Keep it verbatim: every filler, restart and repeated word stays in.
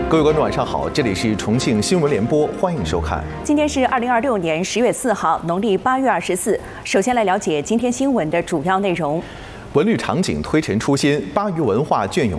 各位观众晚上好，这里是重庆新闻联播，欢迎收看。 今天是二零二六年十月四号，农历八月二十四。首先来了解今天新闻的主要内容。文旅场景推陈出新，巴渝文化隽永